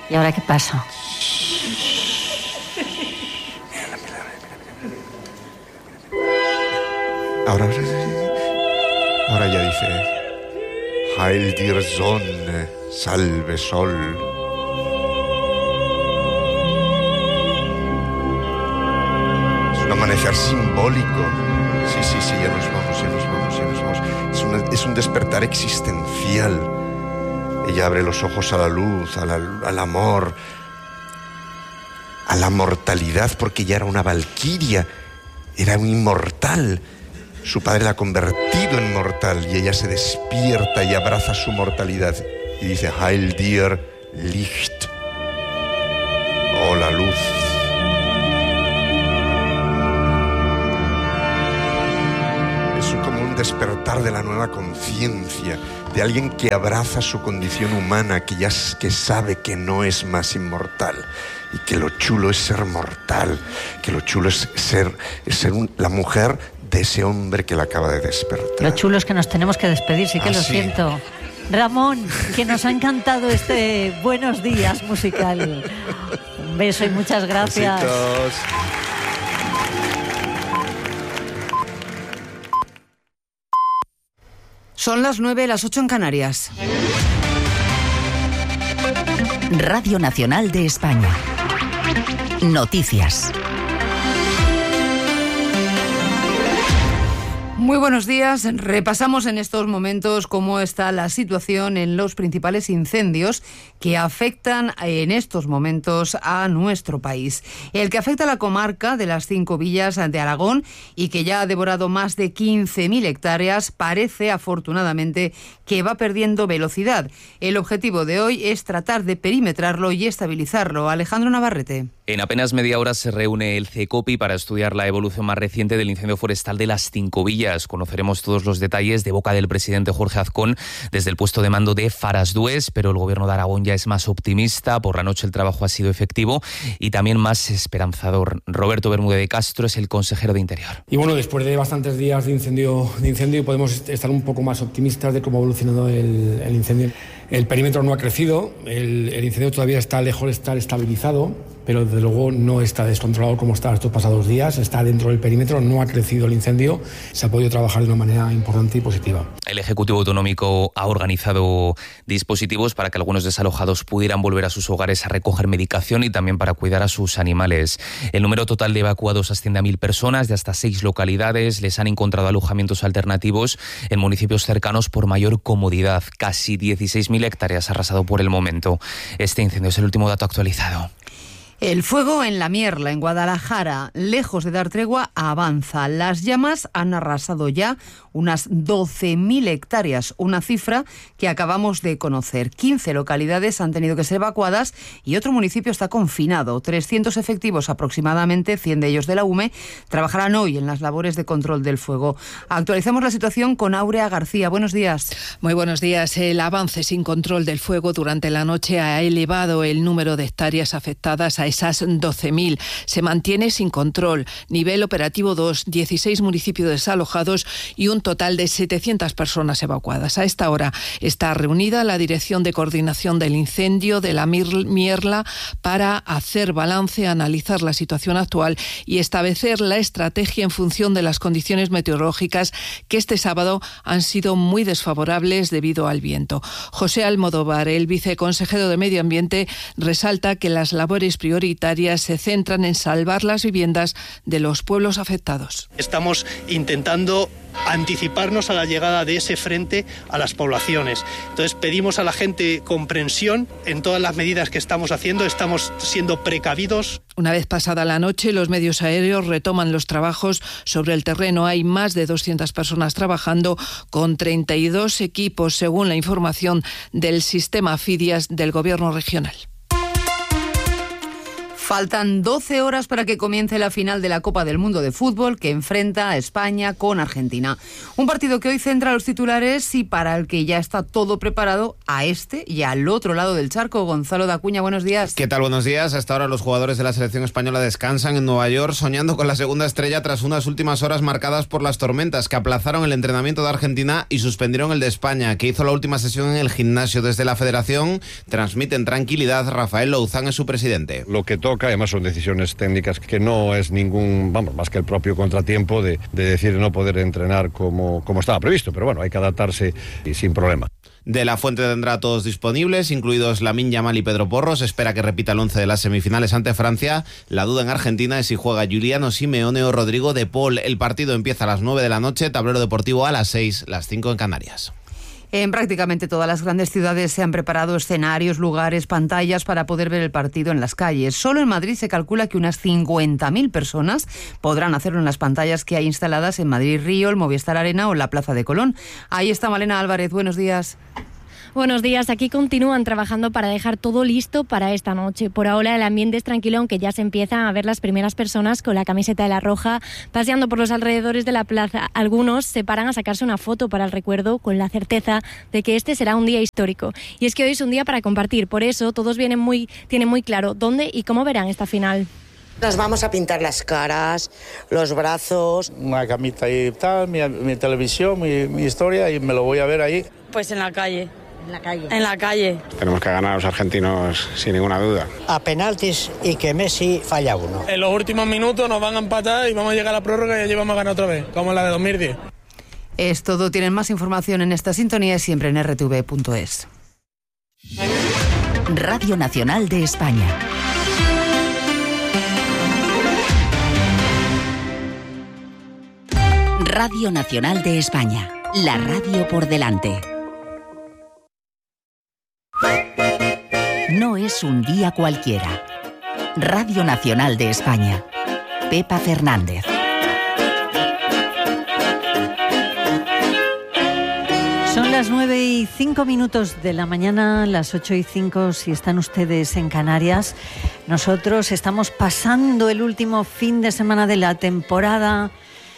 ¿Y ahora qué pasa? Ahora ya dice: Heil dir Sonne, salve sol. Es un amanecer simbólico. Sí, ya nos vamos. Es un despertar existencial. Ella abre los ojos a la luz, al amor, a la mortalidad, porque ella era una valquiria, era un inmortal. Su padre la ha convertido en mortal y ella se despierta y abraza su mortalidad y dice: Heil dir Licht. Oh, la luz. Es como un despertar de la nueva conciencia, de alguien que abraza su condición humana, que sabe que no es más inmortal y que lo chulo es ser mortal, que lo chulo es ser la mujer de ese hombre que la acaba de despertar. Lo chulo es que nos tenemos que despedir, sí que lo siento. Ramón, que nos ha encantado este Buenos Días musical. Un beso y muchas gracias. Besitos. Son las 9, las 8 en Canarias. Radio Nacional de España. Noticias. Muy buenos días. Repasamos en estos momentos cómo está la situación en los principales incendios que afectan en estos momentos a nuestro país. El que afecta a la comarca de las 5 villas de Aragón y que ya ha devorado más de 15.000 hectáreas parece, afortunadamente, que va perdiendo velocidad. El objetivo de hoy es tratar de perimetrarlo y estabilizarlo. Alejandro Navarrete. En apenas media hora se reúne el CECOPI para estudiar la evolución más reciente del incendio forestal de las 5 villas. Conoceremos todos los detalles de boca del presidente Jorge Azcón desde el puesto de mando de Farasdués, pero el gobierno de Aragón ya es más optimista. Por la noche el trabajo ha sido efectivo y también más esperanzador. Roberto Bermúdez de Castro es el consejero de Interior. Y bueno, después de bastantes días de incendio podemos estar un poco más optimistas de cómo ha evolucionado el incendio. El perímetro no ha crecido, el incendio todavía está lejos de estar estabilizado, pero desde luego no está descontrolado como está estos pasados días, está dentro del perímetro, no ha crecido el incendio, se ha podido trabajar de una manera importante y positiva. El Ejecutivo Autonómico ha organizado dispositivos para que algunos desalojados pudieran volver a sus hogares a recoger medicación y también para cuidar a sus animales. El número total de evacuados asciende a 1.000 personas de hasta 6 localidades. Les han encontrado alojamientos alternativos en municipios cercanos por mayor comodidad. Casi 16.000 hectáreas arrasado por el momento. Este incendio es el último dato actualizado. El fuego en La Mierla, en Guadalajara, lejos de dar tregua, avanza. Las llamas han arrasado ya unas 12.000 hectáreas, una cifra que acabamos de conocer. 15 localidades han tenido que ser evacuadas y otro municipio está confinado. 300 efectivos aproximadamente, 100 de ellos de la UME, trabajarán hoy en las labores de control del fuego. Actualizamos la situación con Áurea García. Buenos días. Muy buenos días. El avance sin control del fuego durante la noche ha elevado el número de hectáreas afectadas a esas 12.000. Se mantiene sin control. Nivel operativo 2, 16 municipios desalojados y un total de 700 personas evacuadas. A esta hora está reunida la Dirección de Coordinación del Incendio de La Mierla para hacer balance, analizar la situación actual y establecer la estrategia en función de las condiciones meteorológicas que este sábado han sido muy desfavorables debido al viento. José Almodóvar, el viceconsejero de Medio Ambiente, resalta que las labores prioritarias se centran en salvar las viviendas de los pueblos afectados. Estamos intentando anticiparnos a la llegada de ese frente a las poblaciones. Entonces pedimos a la gente comprensión en todas las medidas que estamos haciendo, estamos siendo precavidos. Una vez pasada la noche, los medios aéreos retoman los trabajos sobre el terreno. Hay más de 200 personas trabajando con 32 equipos, según la información del sistema FIDIAS del Gobierno regional. Faltan 12 horas para que comience la final de la Copa del Mundo de Fútbol que enfrenta a España con Argentina. Un partido que hoy centra los titulares y para el que ya está todo preparado a este y al otro lado del charco. Gonzalo Dacuña, buenos días. ¿Qué tal? Buenos días. Hasta ahora los jugadores de la selección española descansan en Nueva York soñando con la segunda estrella tras unas últimas horas marcadas por las tormentas que aplazaron el entrenamiento de Argentina y suspendieron el de España, que hizo la última sesión en el gimnasio. Desde la Federación transmiten tranquilidad. Rafael Louzán es su presidente. Lo que toca, además son decisiones técnicas que no es ningún, más que el propio contratiempo de decir no poder entrenar como estaba previsto, pero bueno, hay que adaptarse y sin problema. De la Fuente tendrá a todos disponibles, incluidos Lamine Yamal y Pedro Porro. Se espera que repita el 11 de las semifinales ante Francia. La duda en Argentina es si juega Giuliano Simeone o Rodrigo de Paul. El partido empieza a las 9 de la noche, tablero deportivo a las 6, las 5 en Canarias. En prácticamente todas las grandes ciudades se han preparado escenarios, lugares, pantallas para poder ver el partido en las calles. Solo en Madrid se calcula que unas 50.000 personas podrán hacerlo en las pantallas que hay instaladas en Madrid Río, el Movistar Arena o la Plaza de Colón. Ahí está Malena Álvarez, buenos días. Buenos días, aquí continúan trabajando para dejar todo listo para esta noche. Por ahora el ambiente es tranquilo, aunque ya se empiezan a ver las primeras personas con la camiseta de la Roja paseando por los alrededores de la plaza. Algunos se paran a sacarse una foto para el recuerdo con la certeza de que este será un día histórico. Y es que hoy es un día para compartir, por eso todos tienen muy claro dónde y cómo verán esta final. Nos vamos a pintar las caras, los brazos. Una camita y tal, mi televisión, mi historia, y me lo voy a ver ahí. Pues en la calle. En la calle. En la calle. Tenemos que ganar a los argentinos sin ninguna duda. A penaltis y que Messi falla uno. En los últimos minutos nos van a empatar y vamos a llegar a la prórroga y allí vamos a ganar otra vez, como la de 2010. Es todo. Tienen más información en esta sintonía siempre en rtv.es. Radio Nacional de España. Radio Nacional de España. La radio por delante. No es un día cualquiera. Radio Nacional de España. Pepa Fernández. Son las 9:05 de la mañana, las 8:05 si están ustedes en Canarias. Nosotros estamos pasando el último fin de semana de la temporada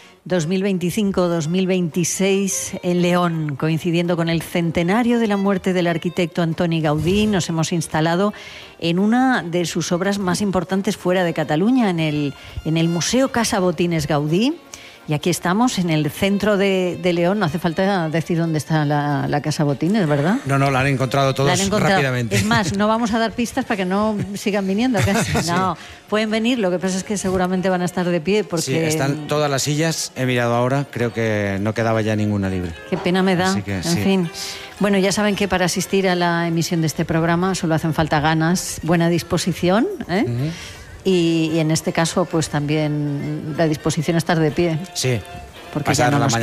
2025-2026 en León, coincidiendo con el centenario de la muerte del arquitecto Antoni Gaudí. Nos hemos instalado en una de sus obras más importantes fuera de Cataluña, en el Museo Casa Botines Gaudí. Y aquí estamos, en el centro de León. No hace falta decir dónde está la Casa Botines, ¿verdad? No, la han encontrado todos rápidamente. Es más, no vamos a dar pistas para que no sigan viniendo casi. Sí. No, pueden venir, lo que pasa es que seguramente van a estar de pie porque... Sí, están todas las sillas, he mirado ahora, creo que no quedaba ya ninguna libre. Qué pena me da, en fin. Bueno, ya saben que para asistir a la emisión de este programa solo hacen falta ganas, buena disposición, ¿eh? Uh-huh. Y en este caso, pues también la disposición a estar de pie. Sí, porque ya no nos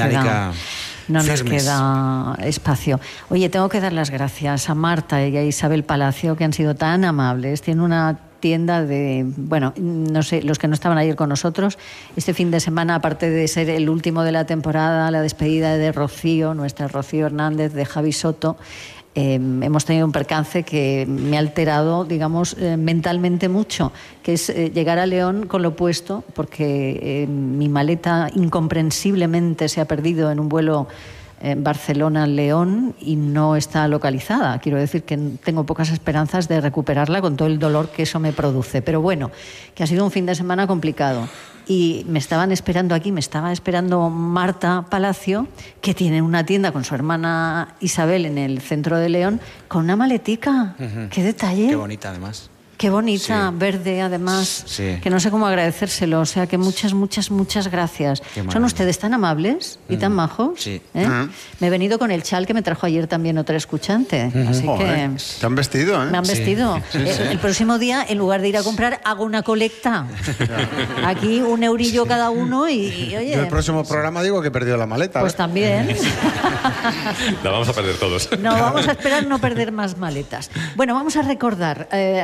queda espacio. Oye, tengo que dar las gracias a Marta y a Isabel Palacio, que han sido tan amables. Tienen una tienda de, bueno, no sé, los que no estaban ayer con nosotros, este fin de semana, aparte de ser el último de la temporada, la despedida de Rocío, nuestra Rocío Hernández, de Javi Soto, hemos tenido un percance que me ha alterado, digamos, mentalmente mucho, que es llegar a León con lo puesto, porque mi maleta incomprensiblemente se ha perdido en un vuelo Barcelona-León y no está localizada. Quiero decir que tengo pocas esperanzas de recuperarla con todo el dolor que eso me produce. Pero bueno, que ha sido un fin de semana complicado. Y me estaba esperando Marta Palacio, que tiene una tienda con su hermana Isabel en el centro de León, con una maletica. Uh-huh. ¡Qué detalle! Qué bonita, además. Qué bonita, sí. Verde, además, sí. Que no sé cómo agradecérselo. O sea, que muchas gracias. ¿Son ustedes tan amables y tan majos? Sí. ¿Eh? Me he venido con el chal que me trajo ayer también otra escuchante. Así que... ¿Te han vestido, eh? Me han vestido. Sí. El próximo día, en lugar de ir a comprar, hago una colecta. Aquí un eurillo cada uno y oye... Yo el próximo programa digo que he perdido la maleta. Pues también. La vamos a perder todos. No, vamos a esperar no perder más maletas. Bueno, vamos a recordar a nuestros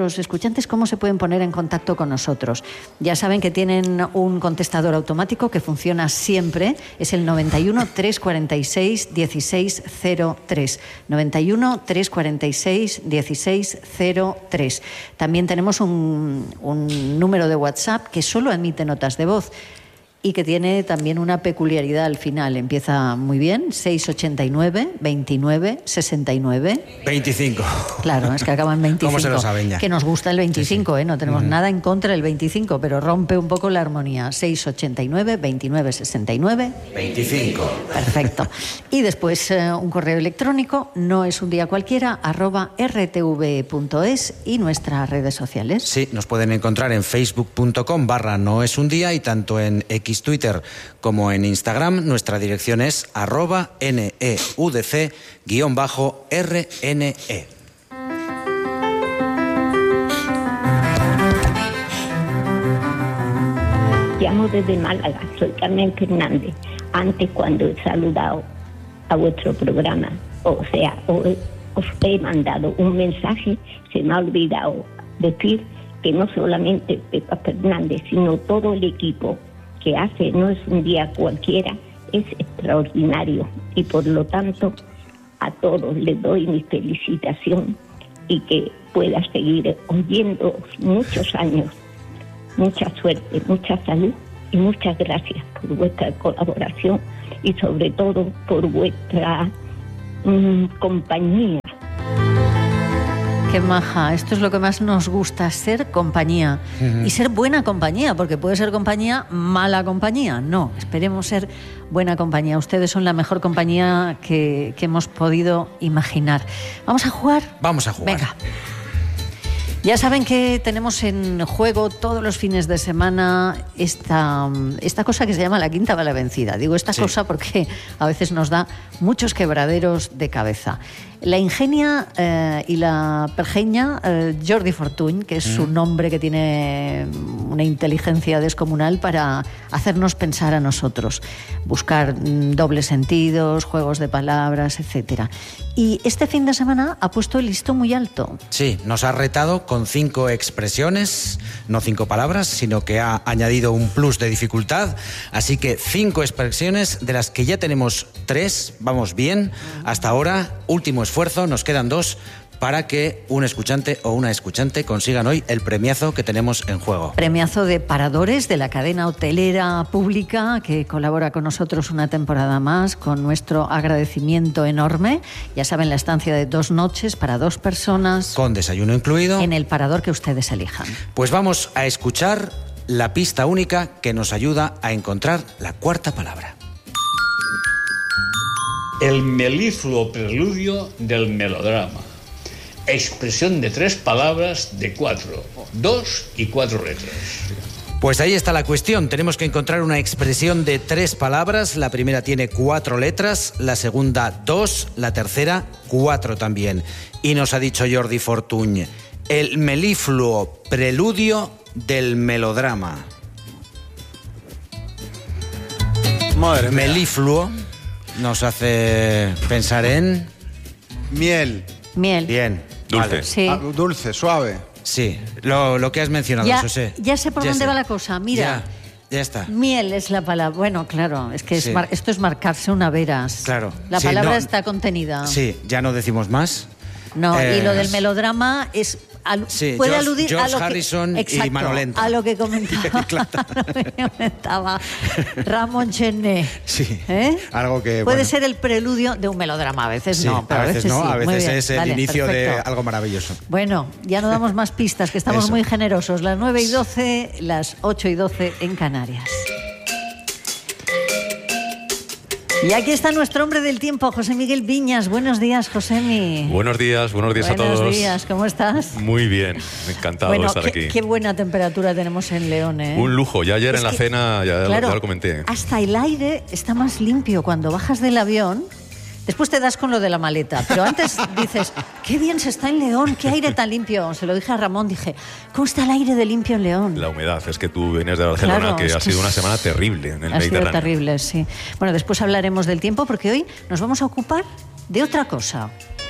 nuestros escuchantes cómo se pueden poner en contacto con nosotros. Ya saben que tienen un contestador automático que funciona siempre, es el 91 346 1603. 91 346 1603. También tenemos un número de WhatsApp que solo emite notas de voz y que tiene también una peculiaridad al final. Empieza muy bien, 689 29 69 25. Claro, es que acaba en 25. ¿Cómo se lo saben ya? Que nos gusta el 25, sí. No tenemos nada en contra del 25, pero rompe un poco la armonía. 689 29 69 25. Perfecto. Y después un correo electrónico, no es un día cualquiera, @rtv.es y nuestras redes sociales. Sí, nos pueden encontrar en facebook.com/noesundía y tanto en Twitter como en Instagram. Nuestra dirección es @neudc_rne. Llamo desde Málaga, soy Carmen Fernández. Antes, cuando he saludado a vuestro programa, os he mandado un mensaje, se me ha olvidado decir que no solamente Pepa Fernández, sino todo el equipo que hace No es un día cualquiera, es extraordinario, y por lo tanto a todos les doy mi felicitación y que pueda seguir oyendo muchos años. Mucha suerte, mucha salud y muchas gracias por vuestra colaboración y sobre todo por vuestra compañía. Qué maja, esto es lo que más nos gusta, ser compañía. Y ser buena compañía, porque puede ser compañía, mala compañía. No, esperemos ser buena compañía. Ustedes son la mejor compañía que hemos podido imaginar. ¿Vamos a jugar? Vamos a jugar. Venga. Ya saben que tenemos en juego todos los fines de semana esta cosa que se llama la quinta bala vencida. Digo esta cosa porque a veces nos da muchos quebraderos de cabeza. La ingenia y la pergeña Jordi Fortuny, que es su nombre, que tiene una inteligencia descomunal para hacernos pensar a nosotros, buscar dobles sentidos, juegos de palabras, etcétera. Y este fin de semana ha puesto el listón muy alto. Sí, nos ha retado con 5 expresiones, no 5 palabras, sino que ha añadido un plus de dificultad. Así que 5 expresiones, de las que ya tenemos 3, vamos bien. Hasta ahora, último esfuerzo, nos quedan 2 para que un escuchante o una escuchante consigan hoy el premiazo que tenemos en juego. Premiazo de Paradores, de la cadena hotelera pública que colabora con nosotros una temporada más, con nuestro agradecimiento enorme. Ya saben, la estancia de 2 noches para 2 personas. Con desayuno incluido. En el parador que ustedes elijan. Pues vamos a escuchar la pista única que nos ayuda a encontrar la cuarta palabra. El melifluo preludio del melodrama. Expresión de 3 palabras de 4, 2 y 4 letras. Pues ahí está la cuestión. Tenemos que encontrar una expresión de 3 palabras. La primera tiene 4 letras, la segunda 2, la tercera 4 también. Y nos ha dicho Jordi Fortuny, el melifluo preludio del melodrama. Madre mía. Melifluo nos hace pensar en... Miel. Miel. Bien. Dulce. Vale. Sí. Dulce, suave. Sí, lo que has mencionado, José. Ya sé por dónde va la cosa, mira. Ya está. Miel es la palabra. Bueno, claro, es que esto es marcarse una veras. Claro. La palabra está contenida. Sí, ya no decimos más. No, y lo del melodrama es... puede aludir George a lo que, Harrison exacto, y Manolenta. a lo que comentaba, Ramón Chené. Sí, algo que... Puede ser el preludio de un melodrama, a veces sí, no, pero a veces no, sí. a veces es el inicio perfecto. de algo maravilloso. Bueno, ya no damos más pistas, que estamos muy generosos. Las 9:12, las 8:12 en Canarias. Y aquí está nuestro hombre del tiempo, José Miguel Viñas. Buenos días, Josemi. Buenos días a todos. Buenos días, ¿cómo estás? Muy bien, encantado de estar aquí. Qué buena temperatura tenemos en León, ¿eh? Un lujo, ya ayer en la cena ya lo comenté. Hasta el aire está más limpio cuando bajas del avión. Después te das con lo de la maleta, pero antes dices, qué bien se está en León, qué aire tan limpio. Se lo dije a Ramón, dije, ¿cómo está el aire de limpio en León? La humedad, es que tú vienes de Barcelona, claro, que ha sido una semana terrible en el Mediterráneo. Ha sido terrible, sí. Bueno, después hablaremos del tiempo porque hoy nos vamos a ocupar de otra cosa.